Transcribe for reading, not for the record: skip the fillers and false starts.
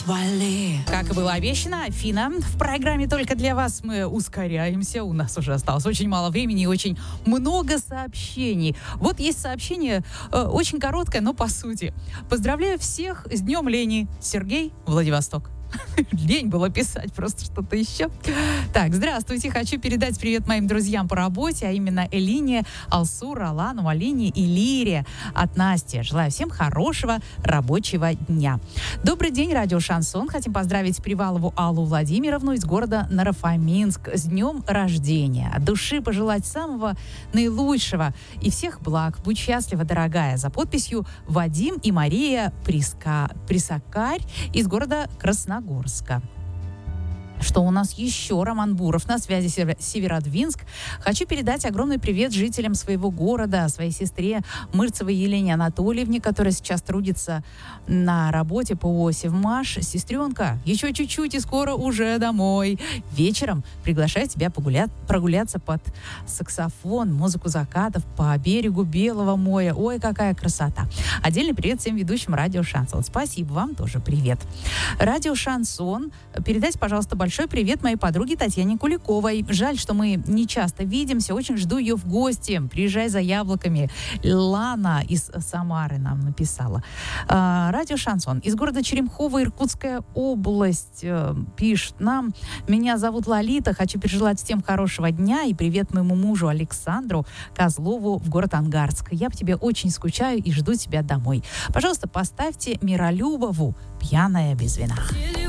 Как и было обещано, Афина, в программе «Только для вас» мы ускоряемся. У нас уже осталось очень мало времени и очень много сообщений. Вот есть сообщение, очень короткое, но по сути. Поздравляю всех с Днем лени. Сергей, Владивосток. Лень было писать просто что-то еще. Так, здравствуйте. Хочу передать привет моим друзьям по работе, а именно Элине, Алсуру, Алану, Алине и Лире от Насти. Желаю всем хорошего рабочего дня. Добрый день, радио «Шансон». Хотим поздравить Привалову Аллу Владимировну из города Наро-Фоминск с днем рождения. От души пожелать самого наилучшего и всех благ. Будь счастлива, дорогая. За подписью Вадим и Мария Присакарь из города Красногорска. Что у нас еще? Роман Буров на связи Северодвинск. Хочу передать огромный привет жителям своего города, своей сестре Мырцевой Елене Анатольевне, которая сейчас трудится на работе по Севмаш. Сестренка, еще чуть-чуть и скоро уже домой. Вечером приглашаю тебя прогуляться под саксофон, музыку закатов по берегу Белого моря. Ой, какая красота. Отдельный привет всем ведущим радио «Шансон». Спасибо вам тоже привет. Радио «Шансон». Передайте, пожалуйста, большой привет моей подруге Татьяне Куликовой. Жаль, что мы не часто видимся. Очень жду ее в гости. Приезжай за яблоками. Лана из Самары нам написала. Радио «Шансон». Из города Черемхово, Иркутская область. Пишет нам. Меня зовут Лолита. Хочу пожелать всем хорошего дня. И привет моему мужу Александру Козлову в город Ангарск. Я по тебе очень скучаю и жду тебя домой. Пожалуйста, поставьте Миролюбову «Пьяная без вина».